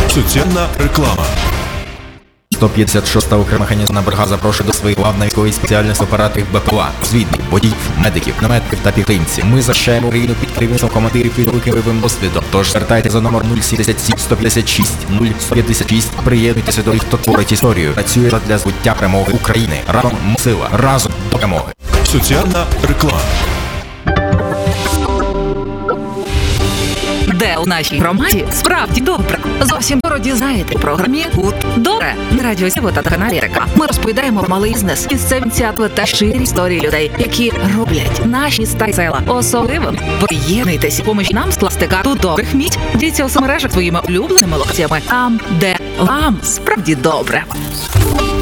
Соціальна реклама. 156-та окрема механізована бригада запрошує до своїх лав на військовій спеціальності операторів БПЛА, звідників, водіїв, медиків, наметників та підтримців. Ми захищаємо Україну під керівництвом командирів із великим бойовим досвідом. Тож звертайте за номер 077 156 0156. Приєднуйтеся до тих, хто творить історію. Працює для збуття перемоги України. Разом ми сила, разом до перемоги. Соціальна реклама. Де у нашій громаді справді добре. Зовсім скоро дізнаєте в програмі «Тут добре» на радіо Сєво та каналі РК. Ми розповідаємо про малий бізнес, місцеві ініціативи та щирі історії людей, які роблять наші міста й села особливим. Приєднуйтесь, поможіть нам скласти карту добрих місць. Діліться у соцмережах своїми улюбленими локаціями там, де вам справді добре.